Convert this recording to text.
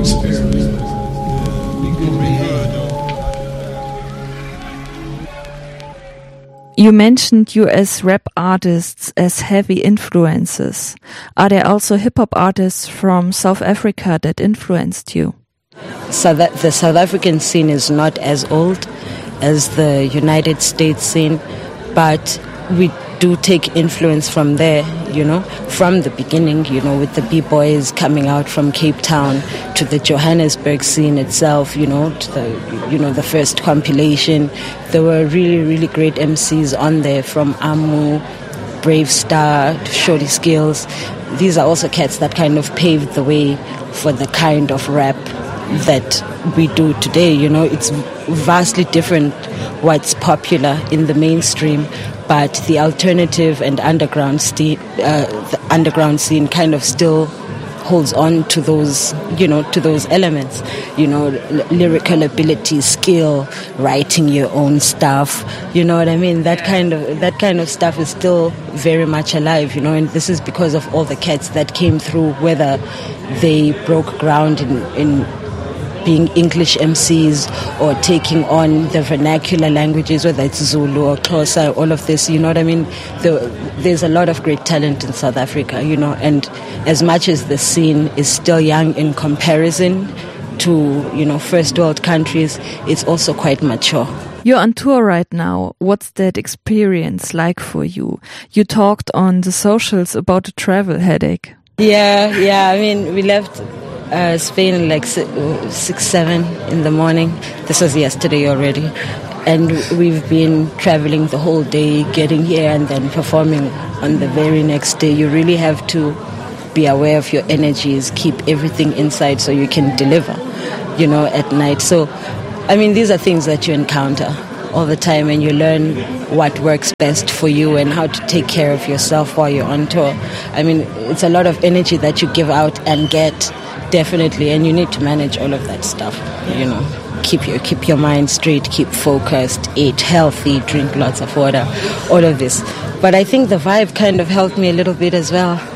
You mentioned US rap artists as heavy influences. Are there also hip-hop artists from South Africa that influenced you? So that the South African scene is not as old as the United States scene, but we do take influence from there, from the beginning, with the B-boys coming out from Cape Town to the Johannesburg scene itself, to the first compilation. There were really, really great MCs on there, from Amu, Brave Star, to Shorty Skills. These are also cats that kind of paved the way for the kind of rap that we do today. It's vastly different what's popular in the mainstream, but the alternative and underground scene kind of still holds on to those, to those elements, lyrical ability, skill, writing your own stuff, you know what I mean? That kind of stuff is still very much alive, and this is because of all the cats that came through, whether they broke ground in being English MCs or taking on the vernacular languages, whether it's Zulu or Xhosa, all of this, you know what I mean? There's a lot of great talent in South Africa, and as much as the scene is still young in comparison to, first world countries, it's also quite mature. You're on tour right now. What's that experience like for you? You talked on the socials about the travel headache. Yeah, I mean, we left Spain like 6-7 in the morning. This was yesterday already, and we've been traveling the whole day, getting here and then performing on the very next day. You really have to be aware of your energies, keep everything inside so you can deliver, at night. So, I mean, these are things that you encounter all the time, and you learn what works best for you and how to take care of yourself while you're on tour. I mean, it's a lot of energy that you give out and get. Definitely, and you need to manage all of that stuff, keep your mind straight, keep focused, eat healthy, drink lots of water, all of this. But I think the vibe kind of helped me a little bit as well.